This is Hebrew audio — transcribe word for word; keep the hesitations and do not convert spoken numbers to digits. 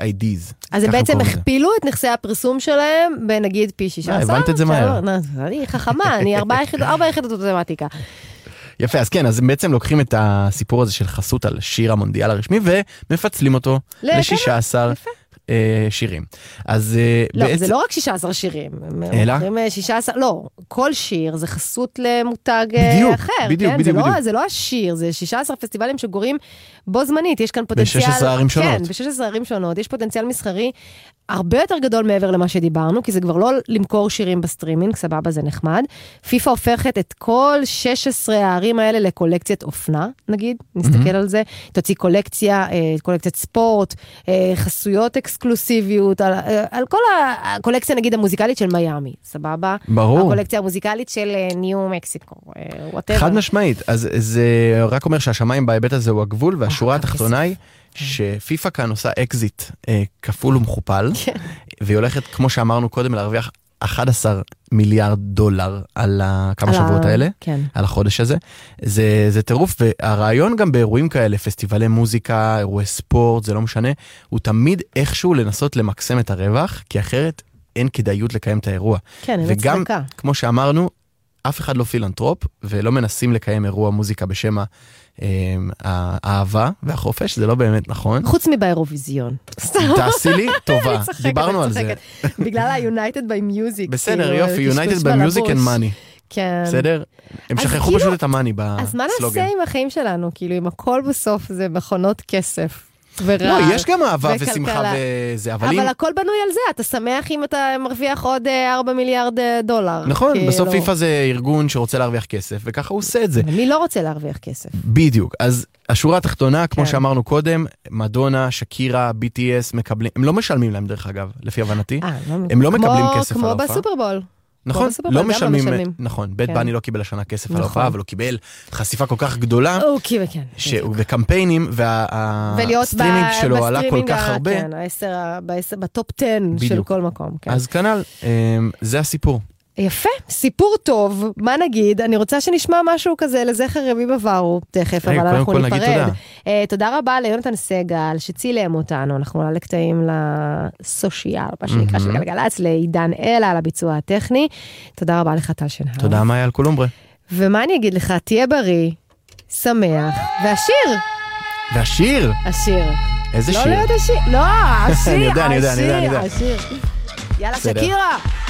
איי דיז. אז הם בעצם הכפילו את נכסי הפרסום שלהם, בנגיד פי שישה עשר. הבנת את זה מהר. אני חכמה, אני ארבע יחידות אוטומטיקה. יפה, אז כן, אז הם בעצם לוקחים את הסיפור הזה של חסות על שיר המונדיאל הרשמי, ומפצלים אותו ל-שישה עשר שירים. אז לא, בעצם... זה לא רק שישה עשר שירים. אלא? שישה עשר, לא, כל שיר זה חסות למותג בדיוק, אחר. בדיוק, כן? בדיוק, זה, בדיוק. לא, זה לא השיר, זה שישה עשר פסטיבלים שגורים בו זמנית. יש כאן פוטנציאל... ב-שש עשרה ערים שונות. כן, ב-שש עשרה ערים שונות. יש פוטנציאל מסחרי הרבה יותר גדול מעבר למה שדיברנו, כי זה כבר לא למכור שירים בסטרימינג, סבבה, זה נחמד. פיפה הופכת את כל שש עשרה הערים האלה לקולקציית אופנה, נגיד, נסתכל על זה. תוציא קולקציה, קולקציית ספורט, חסויות אקסקלוסיביות, על, על כל הקולקציה, נגיד, המוזיקלית של מיימי, סבבה? ברור. הקולקציה המוזיקלית של ניו מקסיקו, whatever. חד משמעית, אז זה רק אומר שהשמיים בהיבט הזה הוא הגבול, והשורה התחתונה היא, שפיפה כאן עושה אקזיט אה, כפול ומכופל, והיא הולכת, כמו שאמרנו קודם, להרוויח אחד עשר מיליארד דולר על כמה שבועות האלה, כן. על החודש הזה. זה, זה טירוף, והרעיון גם באירועים כאלה, פסטיבלי מוזיקה, אירועי ספורט, זה לא משנה, הוא תמיד איכשהו לנסות למקסם את הרווח, כי אחרת אין כדאיות לקיים את האירוע. כן, אין וגם, הצדקה. כמו שאמרנו, אף אחד לא פילנטרופ, ולא מנסים לקיים אירוע מוזיקה בשם האהבה והחופש, זה לא באמת נכון. חוץ מבאירוויזיון. תעשי לי טובה, דיברנו על זה. בגלל ה-United by Music. בסדר, יופי, United by Music and Money. כן. בסדר? הם שכחו פשוט את המאני בסלוגן. אז מה נעשה עם החיים שלנו? כאילו, אם הכל בסוף זה מכונות כסף. לא, יש גם אהבה ושמחה וזה, אבל אבל הכל בנוי על זה, אתה שמח אם אתה מרוויח עוד ארבע מיליארד דולר. נכון, בסוף פיפה זה ארגון שרוצה להרוויח כסף, וככה הוא עושה את זה. מי לא רוצה להרוויח כסף? בדיוק, אז השורה התחתונה, כמו שאמרנו קודם, מדונה, שקירה, בי טי אס מקבלים, הם לא משלמים להם דרך אגב, לפי הבנתי, הם לא מקבלים כסף על ההופעה. כמו בסופרבול. נכון, לא משלמים, נכון, בית בני לא קיבל השנה כסף על ההופעה, אבל הוא קיבל חשיפה כל כך גדולה, וקמפיינים, והסטרימינג שלו עלה כל כך הרבה. כן, בטופ עשר של כל מקום. אז כנ"ל, זה הסיפור. יפה, סיפור טוב, מה נגיד? אני רוצה שנשמע משהו כזה לזכר רביב עברו, תכף, אבל אנחנו ניפרד. תודה רבה ליונתן סגל, שצילם אותנו, אנחנו נעלה קטעים לסושיאל, מה שנקרא של גלגלץ, לעידן אלה, על הביצוע הטכני. תודה רבה לך, טל שנהר. תודה, מאיה, על קולומברה. ומה אני אגיד לך? תהיה בריא, שמח, והשיר. והשיר? השיר. איזה שיר? לא להיות השיר, לא, השיר, אני יודע, אני יודע, אני יודע. השיר. יאללה, שקירה.